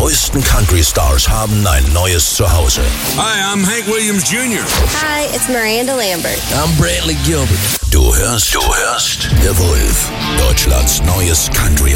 größten Country-Stars haben ein neues Zuhause. Hi, I'm Hank Williams Jr. Hi, it's Miranda Lambert. I'm Brantley Gilbert. Du hörst The Wolf, Deutschlands neues Country